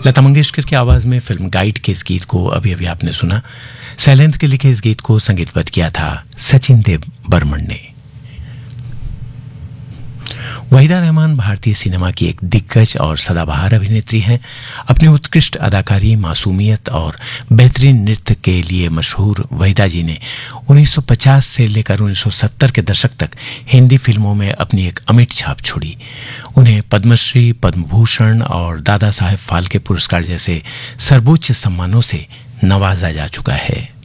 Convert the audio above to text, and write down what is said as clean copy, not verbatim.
लता मंगेशकर की आवाज में फिल्म गाइड के इस गीत को अभी अभी आपने सुना। शैलेंद्र के लिखे इस गीत को संगीतबद्ध किया था सचिन देव बर्मन ने। वहीदा रहमान भारतीय सिनेमा की एक दिग्गज और सदाबहार अभिनेत्री हैं। अपनी उत्कृष्ट अदाकारी, मासूमियत और बेहतरीन नृत्य के लिए मशहूर वहीदा जी ने 1950 से लेकर 1970 के दशक तक हिंदी फिल्मों में अपनी एक अमिट छाप छोड़ी। उन्हें पद्मश्री, पद्म भूषण और दादा साहेब फाल्के पुरस्कार जैसे सर्वोच्च सम्मानों से नवाजा जा चुका है।